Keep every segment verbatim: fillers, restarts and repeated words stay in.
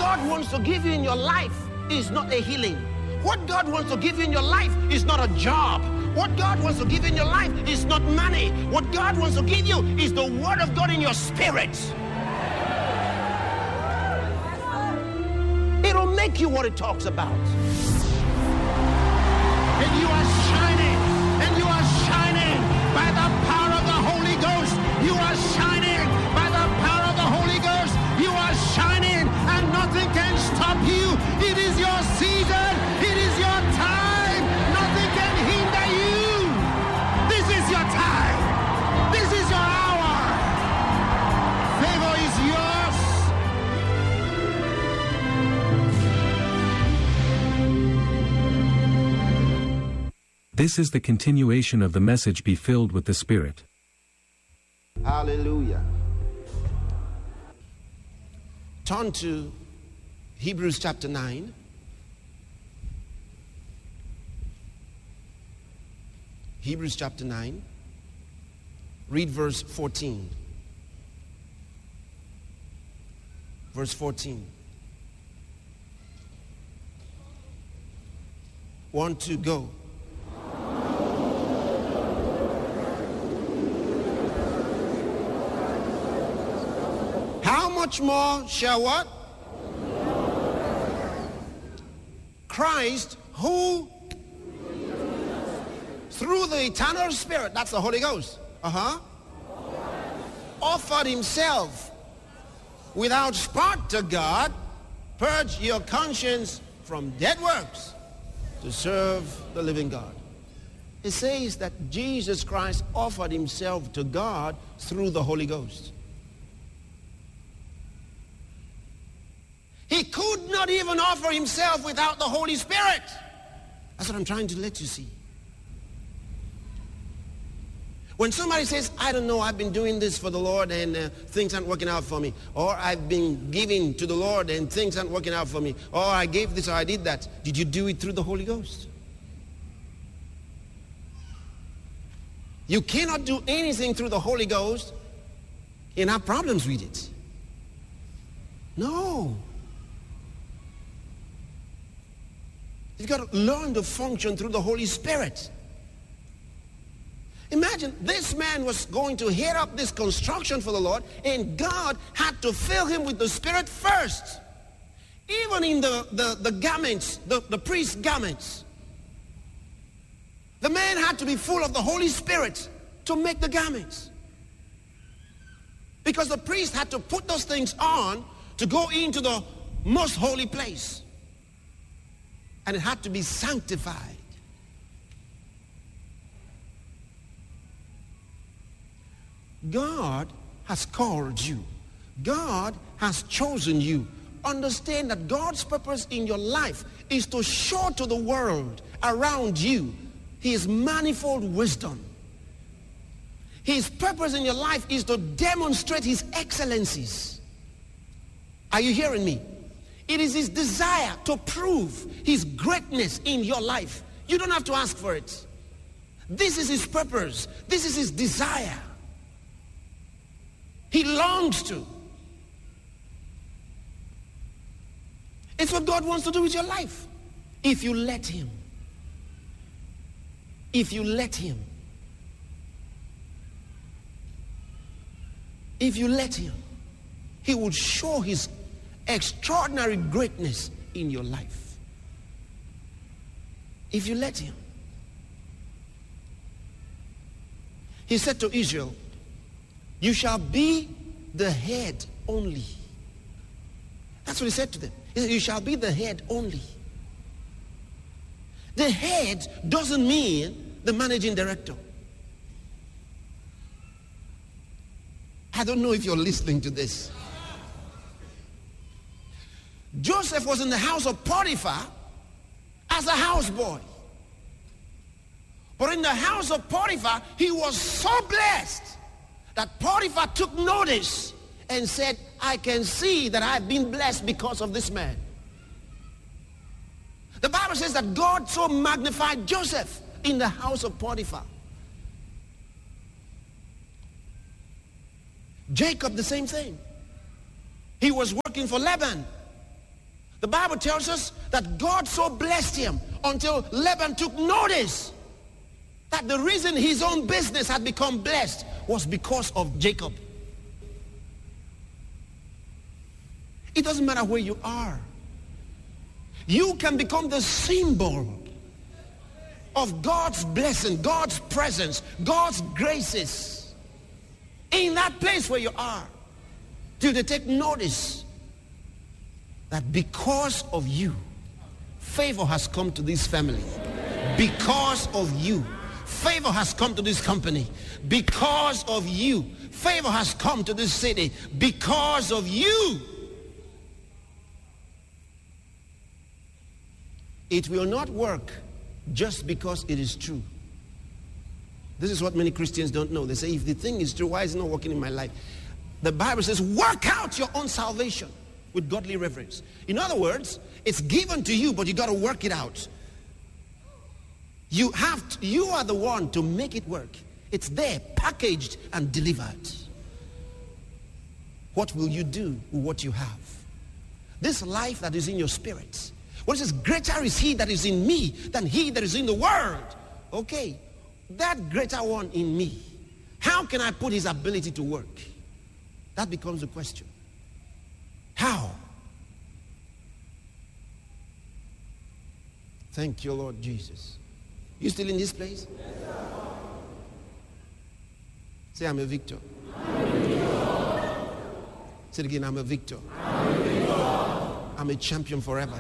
God wants to give you in your life is not a healing. What God wants to give you in your life is not a job. What God wants to give you in your life is not money. What God wants to give you is the word of God in your spirit. It'll make you what it talks about. And you are shining, and you are shining by the power of the Holy Ghost. You are shining by the power of the Holy Ghost. You are shining, and nothing can stop you. It is your season. It is your time. Nothing can hinder you. This is your time. This is your hour. Favor is yours. This is the continuation of the message, Be Filled with the Spirit. Hallelujah. Turn to Hebrews chapter nine. Hebrews chapter nine. Read verse fourteen. Verse fourteen. One, two, go. How much more shall what? Christ, who through the eternal Spirit, that's the Holy Ghost, uh-huh, offered himself without spot to God, purge your conscience from dead works to serve the living God. It says that Jesus Christ offered himself to God through the Holy Ghost. He could not even offer himself without the Holy Spirit. That's what I'm trying to let you see. When somebody says, I don't know, I've been doing this for the Lord and uh, things aren't working out for me, or I've been giving to the Lord and things aren't working out for me, or I gave this or I did that, did you do it through the Holy Ghost? You cannot do anything through the Holy Ghost and have problems with it. No. You've got to learn to function through the Holy Spirit. Imagine this man was going to head up this construction for the Lord, and God had to fill him with the Spirit first. Even in the, the, the garments, the, the priest's garments. The man had to be full of the Holy Spirit to make the garments. Because the priest had to put those things on to go into the most holy place. And it had to be sanctified. God has called you. God has chosen you. Understand that God's purpose in your life is to show to the world around you his manifold wisdom. His purpose in your life is to demonstrate his excellencies. Are you hearing me? It is his desire to prove his greatness in your life. You don't have to ask for it. This is his purpose. This is his desire. He longs to. It's what God wants to do with your life. If you let him. If you let him. If you let him, he will show his extraordinary greatness in your life. If you let him. He said to Israel, you shall be the head only. That's what he said to them. He said, you shall be the head only. The head doesn't mean the managing director. I don't know if you're listening to this. Joseph was in the house of Potiphar as a houseboy. But in the house of Potiphar, he was so blessed that Potiphar took notice and said, I can see that I've been blessed because of this man. The Bible says that God so magnified Joseph in the house of Potiphar. Jacob, the same thing. He was working for Laban. The Bible tells us that God so blessed him until Laban took notice that the reason his own business had become blessed was because of Jacob. It doesn't matter where you are. You can become the symbol of God's blessing, God's presence, God's graces in that place where you are. Till they take notice that because of you, favor has come to this family. Because of you, favor has come to this company. Because of you, favor has come to this city. Because of you. It will not work just because it is true. This is what many Christians don't know. They say, if the thing is true, why is it not working in my life? The Bible says, work out your own salvation with godly reverence. In other words, it's given to you, but you got to work it out. You have to, you are the one to make it work. It's there, packaged and delivered. What will you do with what you have? This life that is in your spirit. What it says, greater is he that is in me than he that is in the world. Okay, that greater one in me, how can I put his ability to work? That becomes the question. How? Thank you, Lord Jesus. You still in this place? Yes, sir. Say, I'm a victor. I'm a victor. Say it again, I'm a victor. I'm a victor. I'm a champion forever.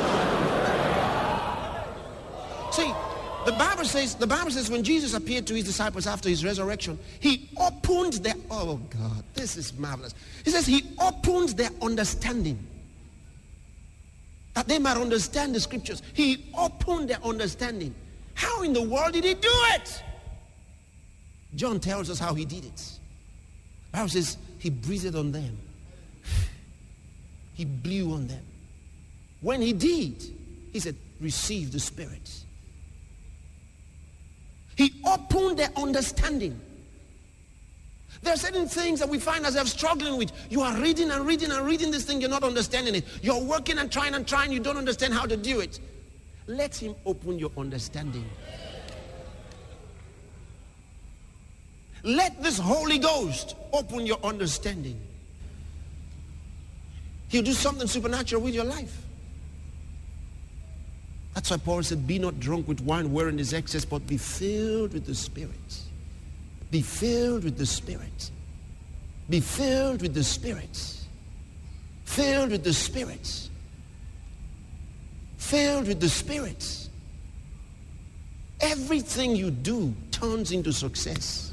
See, the Bible says, the Bible says when Jesus appeared to his disciples after his resurrection, he opened their, oh God, this is marvelous. He says he opened their understanding. That they might understand the scriptures. He opened their understanding. How in the world did he do it? John tells us how he did it. The Bible says he breathed on them. He blew on them. When he did, he said, receive the Spirit. He opened their understanding. There are certain things that we find ourselves struggling with. You are reading and reading and reading this thing, you're not understanding it. You're working and trying and trying, you don't understand how to do it. Let him open your understanding. Let this Holy Ghost open your understanding. He'll do something supernatural with your life. That's why Paul said, be not drunk with wine wherein is excess, but be filled with the Spirit. Be filled with the Spirit. Be filled with the Spirit. Filled with the Spirit. Filled with the Spirit. Everything you do turns into success.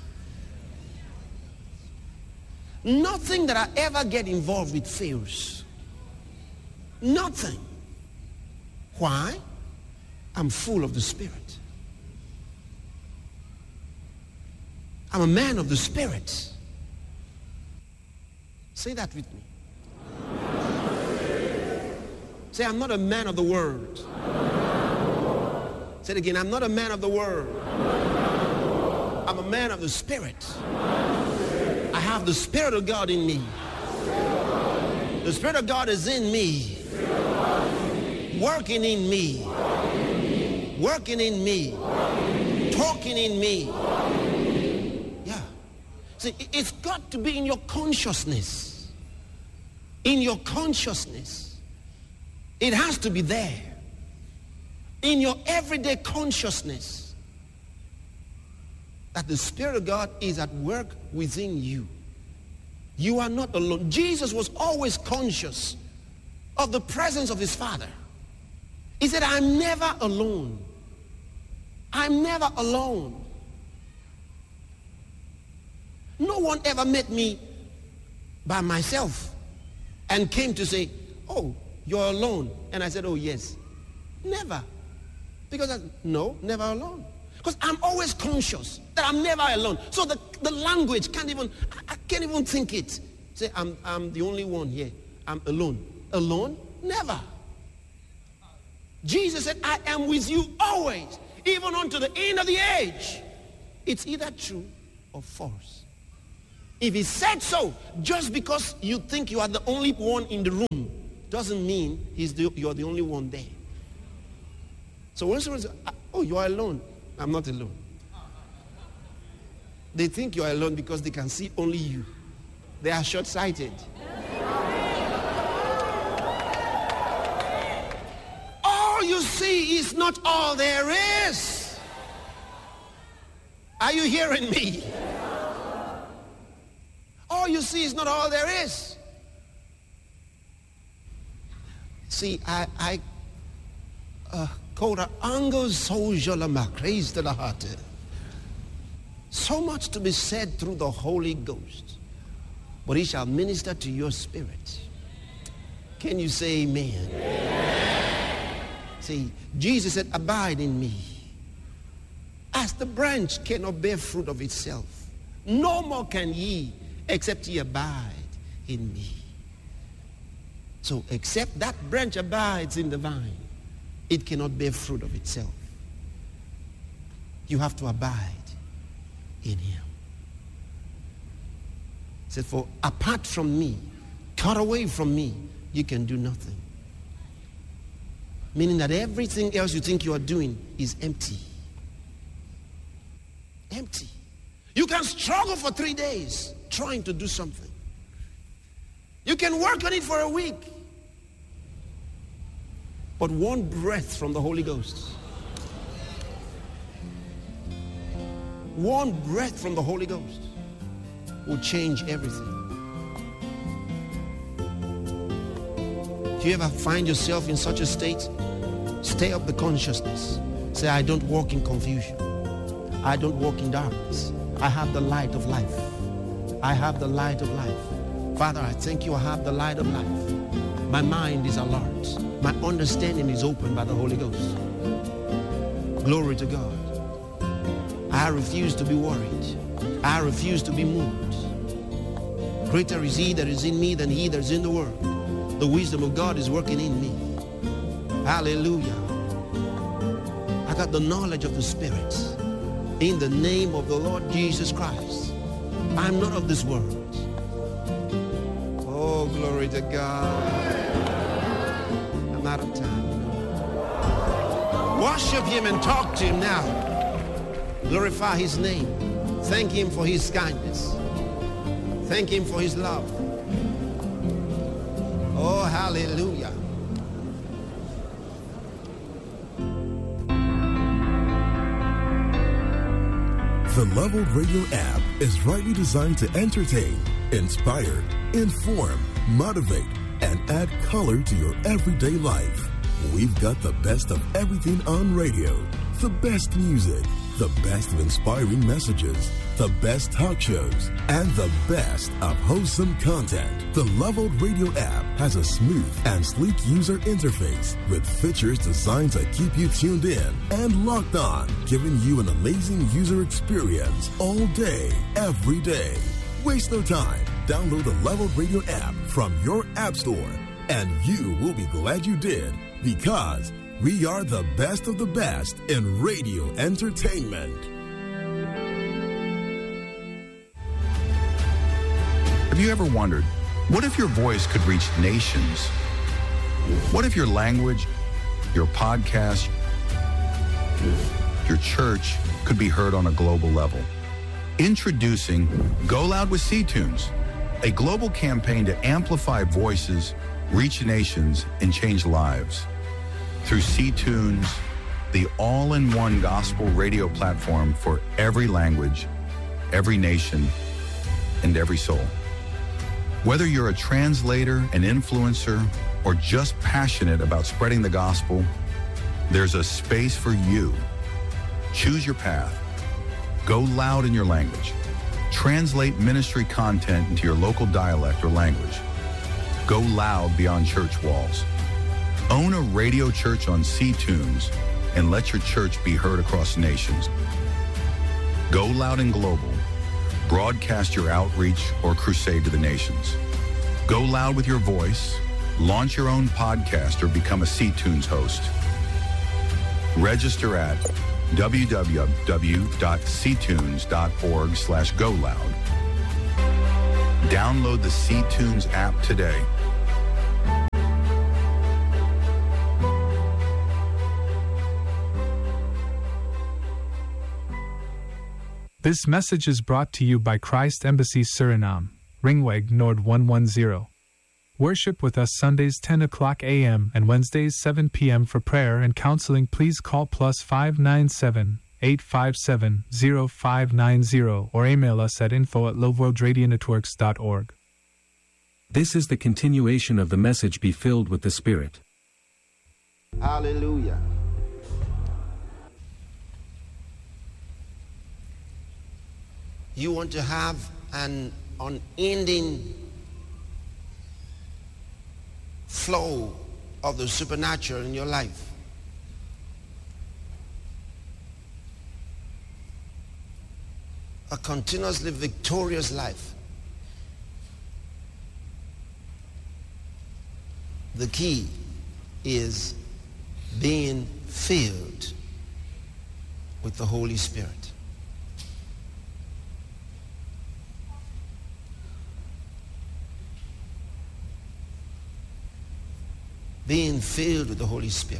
Nothing that I ever get involved with fails. Nothing. Why? I'm full of the Spirit. I'm a man of the Spirit. Say that with me. Say, I'm not a man of the world. Say it again, I'm not a man of the world. I'm a man of the Spirit. I have the Spirit of God in me. The Spirit of God is in me. Working in me. Working in me. Talking in me. Yeah. See, it's got to be in your consciousness. In your consciousness. It has to be there. In your everyday consciousness. That the Spirit of God is at work within you. You are not alone. Jesus was always conscious of the presence of his Father. He said, I'm never alone. I'm never alone. No one ever met me by myself and came to say, oh, you're alone. And I said, oh, yes. Never. Because, I, no, never alone. Because I'm always conscious that I'm never alone. So the, the language can't even, I, I can't even think it. Say, I'm, I'm the only one here. I'm alone. Alone? Never. Jesus said, I am with you always, even unto the end of the age. It's either true or false. If he said so, just because you think you are the only one in the room, doesn't mean he's the, you're the only one there. So when someone says, oh, you are alone, I'm not alone. They think you are alone because they can see only you. They are short-sighted. All you see is not all there is. Are you hearing me? All you see is not all there is. See, I, I, uh, Kora Ango Sojolama, praise to the heart. So much to be said through the Holy Ghost, but he shall minister to your spirit. Can you say amen? Amen. See, Jesus said, abide in me. As the branch cannot bear fruit of itself, no more can ye, except ye abide in me. So except that branch abides in the vine, it cannot bear fruit of itself. You have to abide in him. He said, for apart from me, cut away from me, you can do nothing. Meaning that everything else you think you are doing is empty. Empty. You can struggle for three days trying to do something. You can work on it for a week. But one breath from the Holy Ghost, one breath from the Holy Ghost will change everything. If you ever find yourself in such a state, stay up the consciousness. Say, I don't walk in confusion. I don't walk in darkness. I have the light of life. I have the light of life. Father, I thank you I have the light of life. My mind is alert. My understanding is opened by the Holy Ghost. Glory to God. I refuse to be worried. I refuse to be moved. Greater is he that is in me than he that is in the world. The wisdom of God is working in me. Hallelujah. I got the knowledge of the Spirit. In the name of the Lord Jesus Christ. I'm not of this world. Oh, glory to God. I'm out of time. Worship him and talk to him now. Glorify his name. Thank him for his kindness. Thank him for his love. Oh, hallelujah. The Leveled Radio app is rightly designed to entertain, inspire, inform, motivate, and add color to your everyday life. We've got the best of everything on radio, the best music, the best of inspiring messages, the best talk shows, and the best of wholesome content. The Leveled Radio app has a smooth and sleek user interface with features designed to keep you tuned in and locked on, giving you an amazing user experience all day, every day. Waste no time. Download the Leveled Radio app from your app store, and you will be glad you did, because we are the best of the best in radio entertainment. Have you ever wondered, what if your voice could reach nations? What if your language, your podcast, your church could be heard on a global level? Introducing Go Loud with C-Tunes, a global campaign to amplify voices, reach nations, and change lives. Through C-Tunes, the all-in-one gospel radio platform for every language, every nation, and every soul. Whether you're a translator, an influencer, or just passionate about spreading the gospel, there's a space for you. Choose your path. Go loud in your language. Translate ministry content into your local dialect or language. Go loud beyond church walls. Own a radio church on C-Tunes and let your church be heard across nations. Go loud and global. Broadcast your outreach or crusade to the nations. Go loud with your voice. Launch your own podcast or become a C-Tunes host. Register at w w w dot c tunes dot org slash go loud. Download the C-Tunes app today. This message is brought to you by Christ Embassy Suriname, Ringweg Noord one one zero. Worship with us Sundays ten o'clock a m and Wednesdays seven p m for prayer and counseling. Please call plus five nine seven, eight five seven, zero five nine zero or email us at info at loveworldradionetworks dot org. This is the continuation of the message Be Filled with the Spirit. Hallelujah. You want to have an unending flow of the supernatural in your life. A continuously victorious life. The key is being filled with the Holy Spirit. Being filled with the Holy Spirit.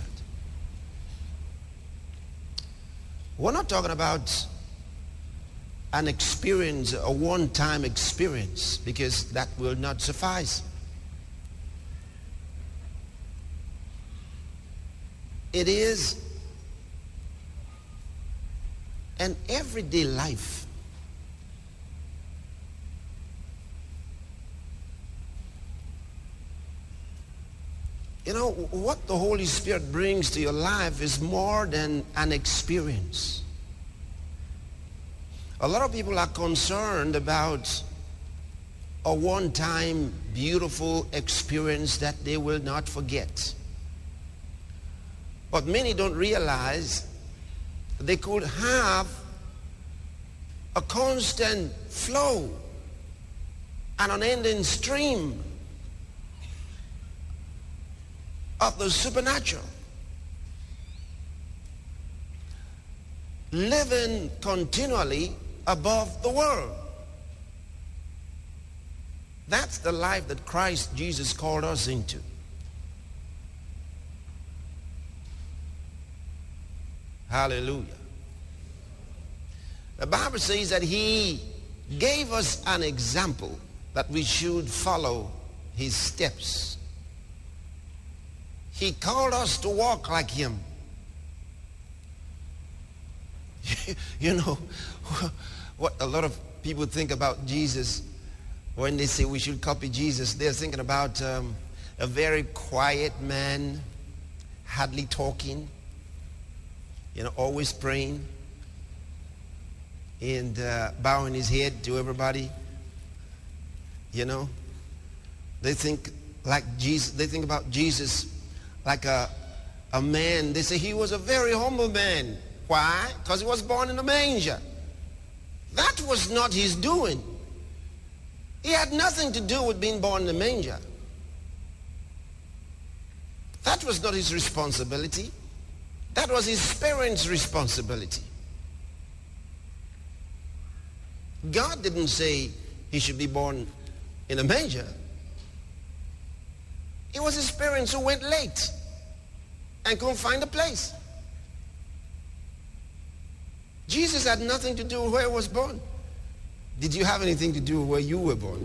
We're not talking about an experience, a one-time experience, because that will not suffice. It is an everyday life. You know, what the Holy Spirit brings to your life is more than an experience. A lot of people are concerned about a one-time beautiful experience that they will not forget. But many don't realize they could have a constant flow, an unending stream of the supernatural, living continually above the world. That's the life that Christ Jesus called us into. Hallelujah. The Bible says that he gave us an example that we should follow his steps. He called us to walk like him. You know, what a lot of people think about Jesus when they say we should copy Jesus, they're thinking about um, a very quiet man, hardly talking, you know, always praying and uh, bowing his head to everybody. You know, they think like Jesus, they think about Jesus like a, a man. They say he was a very humble man. Why? Because he was born in a manger. That was not his doing. He had nothing to do with being born in a manger. That was not his responsibility. That was his parents' responsibility. God didn't say he should be born in a manger. It was his parents who went late and couldn't find a place. Jesus had nothing to do with where he was born. Did you have anything to do with where you were born?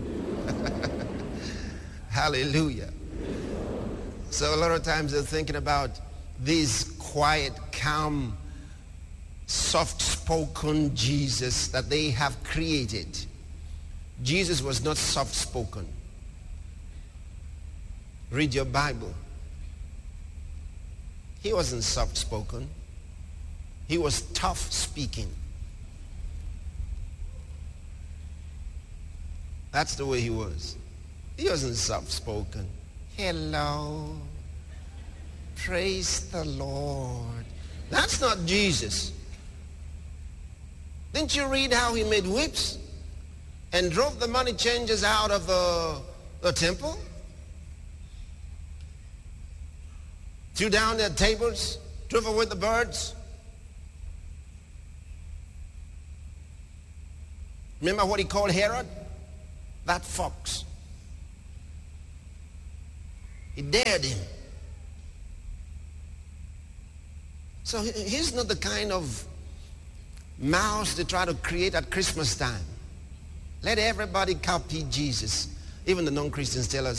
Hallelujah. So a lot of times they're thinking about this quiet, calm, soft-spoken Jesus that they have created. Jesus was not soft-spoken. Read your Bible. He wasn't soft-spoken. He was tough-speaking. That's the way he was. He wasn't soft-spoken. Hello. Praise the Lord. That's not Jesus. Didn't you read how he made whips and drove the money changers out of the, the temple? Threw down their tables, drove away the birds. Remember what he called Herod? That fox. He dared him. So he's not the kind of mouse they try to create at Christmas time. Let everybody copy Jesus. Even the non-Christians tell us,